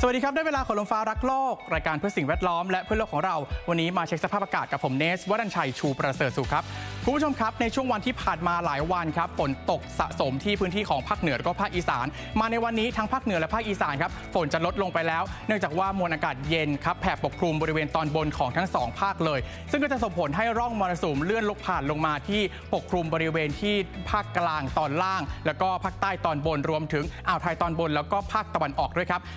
สวัสดีครับได้เวลาของลมฟ้ารักโลกรายการเพื่อสิ่งแวดล้อมและเพื่อโลกของเราวันนี้มาเช็คสภาพอากาศกับผมเนสวรัญชัยชูประเสริฐสุขครับคุณผู้ชมครับในช่วงวันที่ผ่านมาหลายวันครับฝนตกสะสมที่พื้นที่ของภาคเหนือและก็ภาคอีสานมาในวันนี้ทั้งภาคเหนือและภาคอีสานครับฝนจะลดลงไปแล้วเนื่องจากว่ามวลอากาศเย็นครับแผ่ปกคลุมบริเวณตอนบนของทั้ง2ภาคเลยซึ่งก็จะส่งผลให้ร่องมรสุมเลื่อนลงผ่านลงมาที่ปกคลุมบริเวณที่ภาคกลางตอนล่างแล้วก็ภาคใต้ตอนบนรวมถึงอ่าวไทยตอนบนแล้วก็ภาคตะวันออกด้วยครับ